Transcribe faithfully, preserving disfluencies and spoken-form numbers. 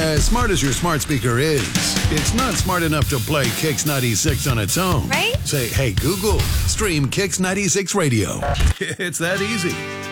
As smart as your smart speaker is, it's not smart enough to play Kix ninety-six on its own. Right? Say, hey, Google, stream Kix ninety-six Radio. It's that easy.